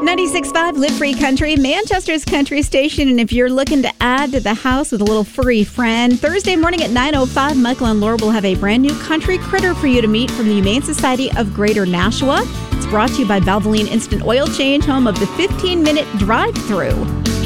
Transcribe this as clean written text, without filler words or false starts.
96.5 Live Free Country, Manchester's country station. And if you're looking to add to the house with a little furry friend, Thursday morning at 9:05, Michael and Laura will have a brand new country critter for you to meet from the Humane Society of Greater Nashua. It's brought to you by Valvoline Instant Oil Change, home of the 15-minute drive-thru.